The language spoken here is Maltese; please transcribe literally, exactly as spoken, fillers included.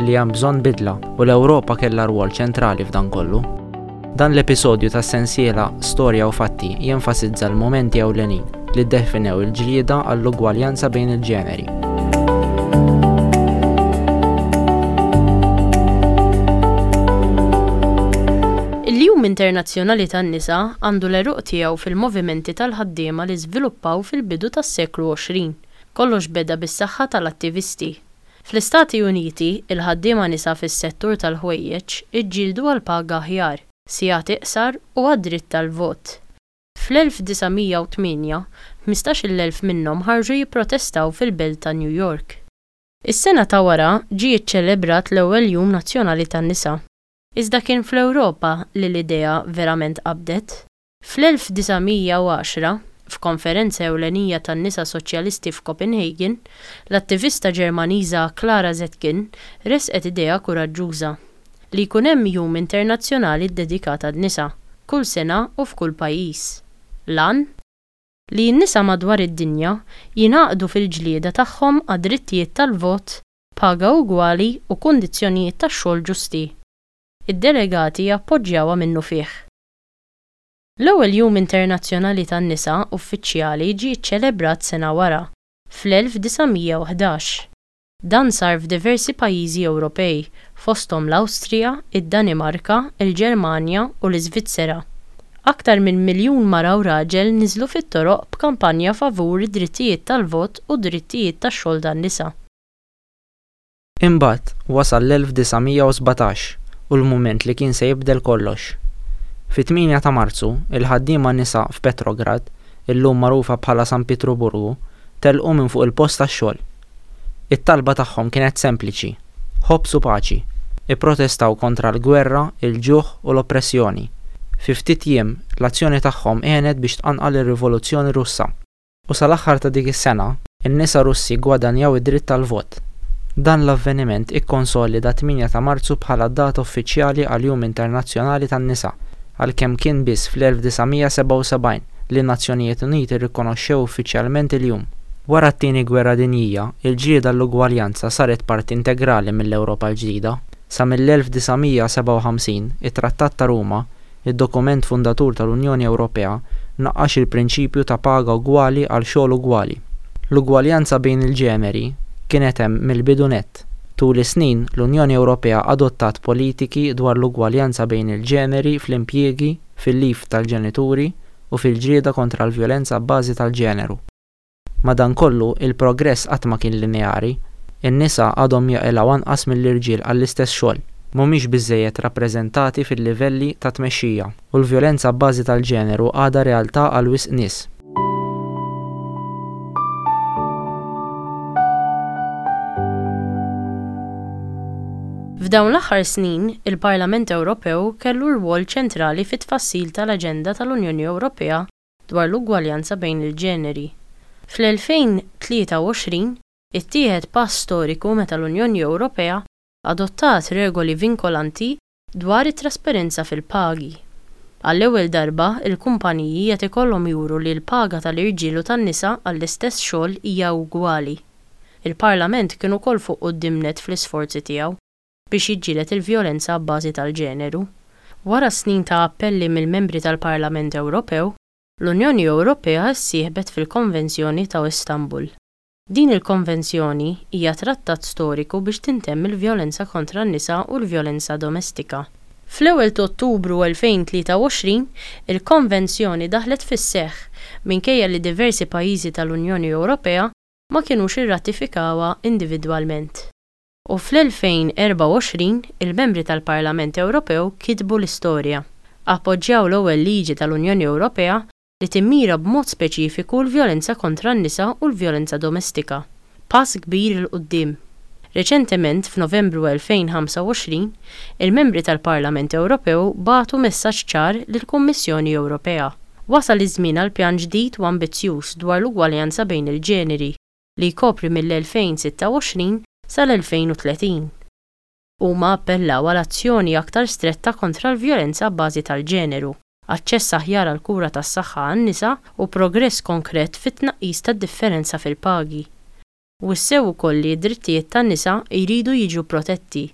li hemm bżonn bidla u l-Ewropa kellha rwol ċentrali f'dan kollu. Dan l-episodju ta' sensiela Storja u Fatti jenfasizza l-momenti ewlenin li ddefinew il-ġlieda għall-ugwaljanza bejn il-ġeneri. Il-Jum Internazzjonali tan-Nisa għandu l-eruq tiegħu fil-movimenti tal-ħaddiema li żviluppaw fil-bidu tas-seklu għoxrin. Kollox beda bis-saħħa tal-attivisti. Fl-Istati Uniti, il-ħaddiema nisa fis-settur tal-ħwejjeġ iġġieldu għal paga aħjar, sigħat iqsar u għad-dritt tal-vot. fl-elf tminja u tmanja, ħmistax-il elf minnhom ħarġu jipprotestaw fil-belt ta' New York. Is-sena ta' wara ġie ċċelebrat l-ewwel Jum Nazzjonali tan-Nisa. Iżda kien fl-Ewropa li l-idea verament qabdet. fl-elf tminja u għaxra, f'konferenza ewlenija tan-nisa soċjalisti f'Copenhagen, l-attivista Ġermaniża Clara Zetkin resqet idea kuraġġuża li jkun hemm Jum Internazzjonali ddedikat għan-nisa kull sena u f'kull pajjiż. Lan li n-nisa madwar id-dinja jingħaqdu fil-ġlieda tagħhom għad-drittijiet tal-vot, paga ugwali u kundizzjonijiet tax-xogħol ġusti. Id-delegati appoġġjawha minnu fih. L-ewwel Jum Internazzjonali tan-Nisa uffiċjali ġie ċċelebrat sena wara, fl-elf tminja u ħdax. Dan sar f'diversi pajjiżi Ewropej, fosthom l-Awstrija, id-Danimarka, il-Ġermanja u l-Iżvizzera. Aktar minn miljun mara u raġel niżlu fit-toroq b'kampanja favur id-drittijiet tal-vot u d-drittijiet tax-xogħol tan-nisa. Imbagħad wasal l-elf tminja u sbatax u l-mument li kien se jibdel kollox. Fit-tminja ta' Marzu, il-ħaddiema nisa f'Petrograd, illum magħrufa bħala San Pietruburgu, telqu minn fuq il-post tax-xogħol. It-talba tagħhom kienet sempliċi: ħobbs u paċi. Ipprotestaw kontra l-gwerra, il-ġuħ u l-oppressjoni. Fi ftit jiem l-azzjoni tagħhom għenet biex tqanqal ir-Rivoluzzjoni Russa. U sal-aħħar ta' dik is-sena, in-nisa Russi gwadanjaw id-dritt tal-vot. Dan l-avveniment ikkonsolida tminja ta' Marzu bħala data uffiċjali għal Jum Internazzjonali tan-Nisa, għalkemm kien biss fl-elf tminja seba' u sebgħin li n-Nazzjonijiet Uniti rrikonoxxew uffiċjalment il-jum. Wara t-tieni gwerra dinjija, il-ġlieda l-ugwaljanza saret parti integrali mill-Ewropa l-ġdida. Sa mill-elf tminja seba' u ħamsin, it-Trattat ta' Ruma, id-dokument fundatur tal-Unjoni Ewropea, naqqax il-prinċipju ta' paga ugwali għal xogħol ugwali. L-ugwaljanza bejn il-ġeneri kienet hemm mill-bidu nett. Tul is-snin l-Unjoni Ewropea adottat politiki dwar l-ugwaljanza bejn il-ġeneri fl-impjiegi, fil-lif tal-ġenituri u fil-ġrieda kontra l-vjolenza bbażi tal-ġeneru. Madankollu il-progress qatt ma kien lineari, in-nisa għadhom jaqilgħu anqas mill-irġiel għall-istess xogħol, mhumiex biżżejjed rappreżentati fil-livelli ta' tmexxija u l-vjolenza bbażi tal-ġeneru għadha realtà għal wisq nies. F'dawn l-aħħar snin, il-Parlament Ewropew kellu rwol ċentrali fit-tfassil tal-Aġenda tal-Unjoni Ewropea dwar l-ugwaljanza bejn il-ġeneri. fl-elfejn u tlieta u għoxrin, ittieħed pass storiku meta l-Unjoni Ewropea adottat regoli vinkolanti dwar it-trasparenza fil-pagi. Għall-ewwel darba, il-kumpaniji qed ikollhom juru li l-paga tal-irġiel u tan-nisa għall-istess xogħol hija ugwali. Il-Parlament kien ukoll fuq qudiemnet fl-isforzi tiegħu biex jiġġieled il-vjolenza bbażi tal-ġeneru. Wara snin ta' appelli mill-membri tal-Parlament Ewropew, l-Unjoni Ewropea ssieħbet fil-Konvenzjoni ta' Istanbul. Din il-konvenzjoni hija trattat storiku biex tintemm il-vjolenza kontra n-nisa u l-vjolenza domestika. Fl-ewwel ta' Ottubru elfejn u tlieta u għoxrin, il-konvenzjoni daħlet fis-seħħ minkejja li diversi pajjiżi tal-Unjoni Ewropea ma kinux irratifikawha individwalment. U fl-elfejn u erba' u għoxrin, il-membri tal-Parlament Ewropew kitbu l-istorja. Appoġġjaw l-ewwel liġi tal-Unjoni Ewropea li timmira b'mod speċifiku l-vjolenza kontra n-nisa u l-vjolenza domestika. Pass kbir il qudiem. Reċentement, f'Novembru elfejn u ħamsa u għoxrin, il-membri tal-Parlament Ewropew bagħtu messaġġ ċar lill-Kummissjoni Ewropea. Wasal iż-żmien għal pjan ġdid u ambizzjuż dwar l-ugwaljanza bejn il-ġeneri li jkopri mill-elfejn u sitta u għoxrin sal-elfejn u tletin. Huma appellaw għal azzjoni aktar stretta kontra l-vjolenza bbażi tal-ġeneru, aċċess aħjar għal kura tas-saħħa għan-nisa u progress konkret fit-tnaqqis tad-differenza fil-pagi. U ssew ukoll li d-drittijiet tan-nisa jridu jiġu protetti